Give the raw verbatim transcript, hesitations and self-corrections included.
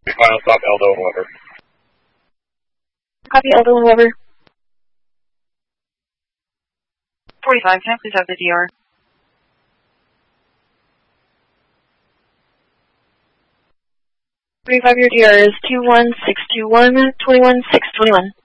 Final stop, Eldo and Weber. Copy, Eldo and Weber. forty-five, can I please have the D R? forty-five, your D R is two one six two one, two one six two one.